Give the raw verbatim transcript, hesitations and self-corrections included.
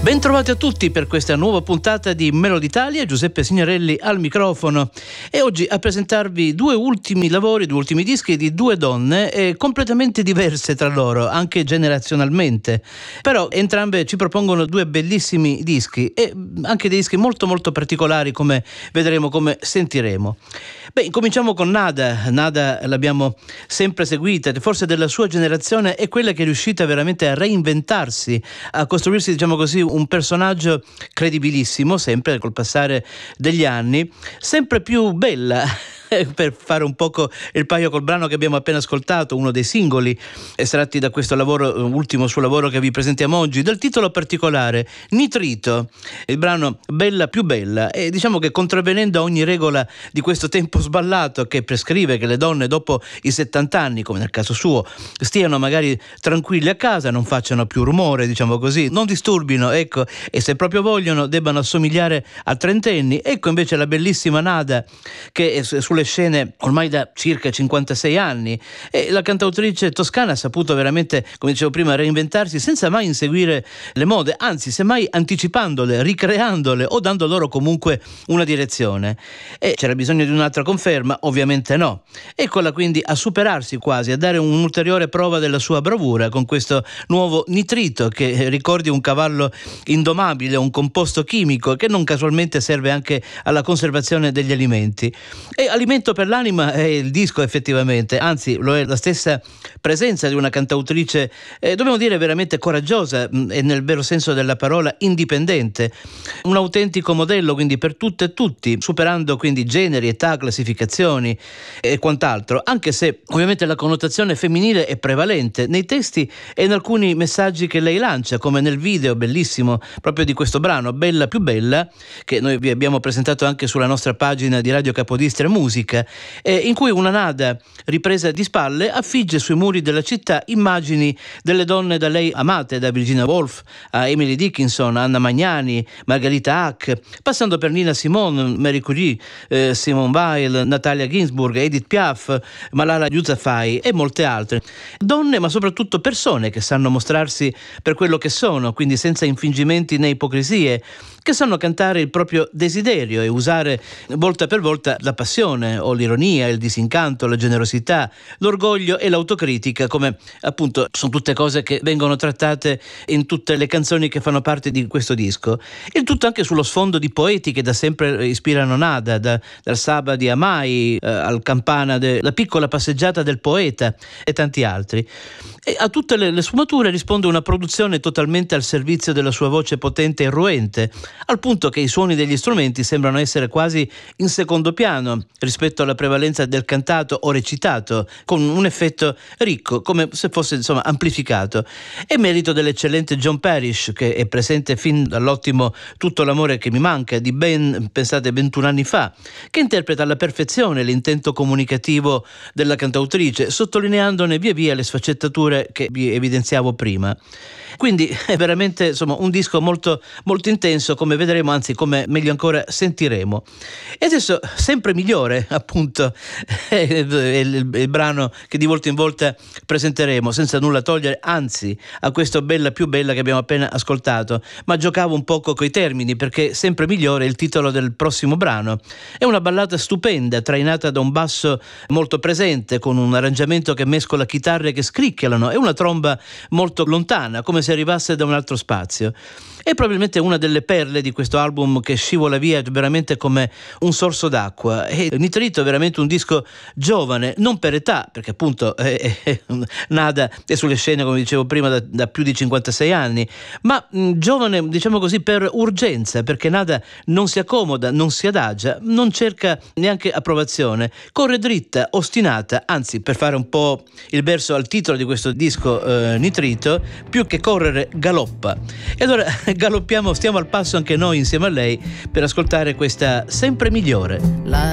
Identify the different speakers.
Speaker 1: Bentrovati a tutti per questa nuova puntata di Melody Italia. Giuseppe Signorelli al microfono e oggi a presentarvi due ultimi lavori, due ultimi dischi di due donne eh, completamente diverse tra loro, anche generazionalmente, però entrambe ci propongono due bellissimi dischi e anche dei dischi molto molto particolari, come vedremo, come sentiremo. Beh, cominciamo con Nada. Nada l'abbiamo sempre seguita, forse della sua generazione è quella che è riuscita veramente a reinventarsi, a costruirsi, diciamo così, un personaggio credibilissimo, sempre col passare degli anni, sempre più bella. Per fare un poco il paio col brano che abbiamo appena ascoltato, uno dei singoli estratti da questo lavoro, ultimo suo lavoro che vi presentiamo oggi, dal titolo particolare Nitrito, il brano Bella più bella, e diciamo che contravvenendo a ogni regola di questo tempo sballato che prescrive che le donne dopo i settanta anni, come nel caso suo, stiano magari tranquille a casa, non facciano più rumore, diciamo così, non disturbino, ecco, e se proprio vogliono debbano assomigliare a trentenni. Ecco invece la bellissima Nada, che è sulle scene ormai da circa cinquantasei anni, e la cantautrice toscana ha saputo veramente, come dicevo prima, reinventarsi senza mai inseguire le mode, anzi semmai anticipandole, ricreandole o dando loro comunque una direzione. E c'era bisogno di un'altra conferma? Ovviamente no. Eccola quindi a superarsi quasi, a dare un'ulteriore prova della sua bravura con questo nuovo Nitrito, che ricordi un cavallo indomabile, un composto chimico che non casualmente serve anche alla conservazione degli alimenti. E alimento per l'anima è il disco, effettivamente, anzi lo è la stessa presenza di una cantautrice, eh, dobbiamo dire veramente coraggiosa e nel vero senso della parola indipendente, un autentico modello quindi per tutte e tutti, superando quindi generi, età, classificazioni e quant'altro, anche se ovviamente la connotazione femminile è prevalente nei testi e in alcuni messaggi che lei lancia, come nel video bellissimo proprio di questo brano Bella più bella, che noi vi abbiamo presentato anche sulla nostra pagina di Radio Capodistria Musica, eh, in cui una Nada ripresa di spalle affigge sui muri della città immagini delle donne da lei amate, da Virginia Woolf a Emily Dickinson, Anna Magnani, Margherita Hack, passando per Nina Simone, Marie Curie, eh, Simone Weil, Natalia Ginsburg, Edith Piaf, Malala Yousafzai e molte altre. Donne, ma soprattutto persone che sanno mostrarsi per quello che sono, quindi senza infingimenti né ipocrisie, che sanno cantare il proprio desiderio e usare volta per volta la passione o l'ironia, il disincanto, la generosità, l'orgoglio e l'autocritica, come appunto sono tutte cose che vengono trattate in tutte le canzoni che fanno parte di questo disco. Il tutto anche sullo sfondo di poeti che da sempre ispirano Nada, da, dal Saba di Amai eh, al Campana de La piccola passeggiata del poeta e tanti altri. E a tutte le, le sfumature risponde una produzione totalmente al servizio della sua voce potente e irruente, al punto che i suoni degli strumenti sembrano essere quasi in secondo piano rispetto alla prevalenza del cantato o recitato, con un effetto ricco, come se fosse insomma amplificato. È merito dell'eccellente John Parrish, che è presente fin dall'ottimo Tutto l'amore che mi manca di ben, pensate, ventuno anni fa, che interpreta alla perfezione l'intento comunicativo della cantautrice, sottolineandone via via le sfaccettature che vi evidenziavo prima. Quindi è veramente insomma un disco molto molto intenso, come vedremo, anzi come meglio ancora sentiremo. E adesso sempre migliore, appunto, è il, il, il brano che di volta in volta presenteremo, senza nulla togliere anzi a questo Bella più bella che abbiamo appena ascoltato, ma giocavo un poco coi termini perché sempre migliore è il titolo del prossimo brano. È una ballata stupenda, trainata da un basso molto presente, con un arrangiamento che mescola chitarre che scricchiolano e una tromba molto lontana, come se arrivasse da un altro spazio. È probabilmente una delle perle di questo album che scivola via veramente come un sorso d'acqua. E Nitrito è veramente un disco giovane, non per età, perché appunto eh, eh, Nada è sulle scene, come dicevo prima, da, da più di cinquantasei anni, ma mh, giovane, diciamo così, per urgenza, perché Nada non si accomoda, non si adagia, non cerca neanche approvazione, corre dritta, ostinata, anzi, per fare un po' il verso al titolo di questo disco eh, Nitrito, più che correre galoppa. E allora galoppiamo, stiamo al passo anche noi insieme a lei per ascoltare questa Sempre migliore.
Speaker 2: La